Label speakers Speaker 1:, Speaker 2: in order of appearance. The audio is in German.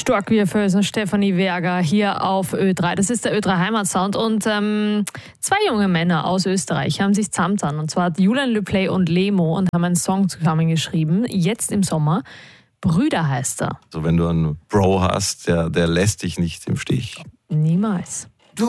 Speaker 1: Stark wie Felsen, Stefanie Werger hier auf Ö3. Das ist der Ö3 Heimatsound. Und zwei junge Männer aus Österreich haben sich zusammengetan. Und zwar Julian Le Play und Lemo und haben einen Song zusammengeschrieben. Jetzt im Sommer. Brüder heißt er.
Speaker 2: Also wenn du einen Bro hast, der lässt dich nicht im Stich.
Speaker 1: Niemals.